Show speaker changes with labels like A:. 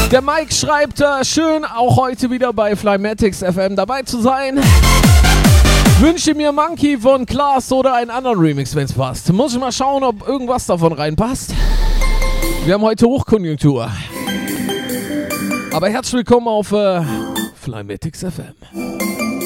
A: Der Mike schreibt, schön auch heute wieder bei Flymatics FM dabei zu sein. Wünsche mir Monkey von Klaas oder einen anderen Remix, wenn es passt. Muss ich mal schauen, ob irgendwas davon reinpasst. Wir haben heute Hochkonjunktur. Aber herzlich willkommen auf Flymatics FM.